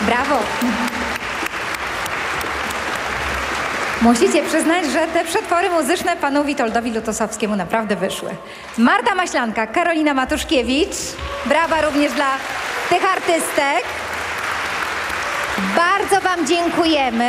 Brawo. Musicie przyznać, że te przetwory muzyczne panu Witoldowi Lutosowskiemu naprawdę wyszły. Marta Maślanka, Karolina Matuszkiewicz. Brawa również dla tych artystek. Bardzo wam dziękujemy.